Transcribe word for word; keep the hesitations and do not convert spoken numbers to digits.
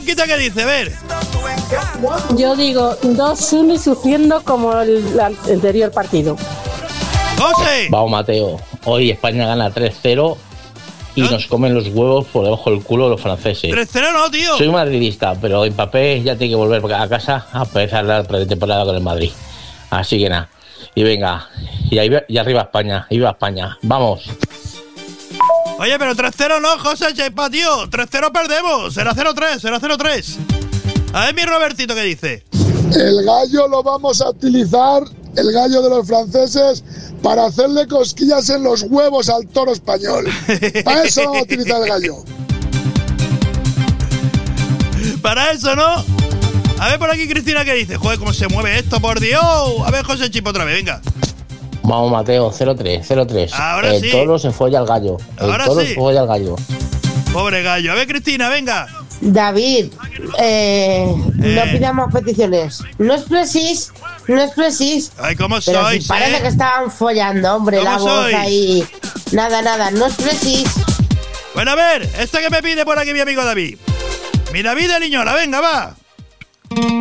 Blanquita, ¿qué dice? A ver. Yo digo dos uno y sufriendo como el, el anterior partido. ¡José! Vamos, Mateo. Hoy España gana tres cero y ¿no? nos comen los huevos por debajo del culo los franceses. tres cero no, tío. Soy madridista, pero Mbappé ya tiene que volver a casa a empezar la pretemporada con el Madrid. Así que nada. Y venga. Y, ahí, y arriba España. Y viva España. Vamos. Oye, pero tres cero no, José Chepa, tío. tres cero perdemos. Será cero tres, será cero tres. A ver, mi Robertito, ¿qué dice? El gallo lo vamos a utilizar, el gallo de los franceses, para hacerle cosquillas en los huevos al toro español. Para eso vamos a utilizar el gallo. Para eso, ¿no? A ver por aquí, Cristina, ¿qué dice? Joder, cómo se mueve esto, por Dios. A ver, José Chipo, otra vez, venga. Vamos, Mateo, cero tres, cero tres. Ahora el sí. toro se folla al gallo. El Ahora toro sí. se folla al gallo. Pobre gallo. A ver, Cristina, venga. David, eh, Eh. no pidamos peticiones. No es precis, no es precis. Ay, ¿cómo Pero sois, si parece eh? que estaban follando, hombre, ¿Cómo la voz sois? ahí. Nada, nada, no es precis. Bueno, a ver, esta que me pide por aquí mi amigo David. Mi David de Liñola, venga, va.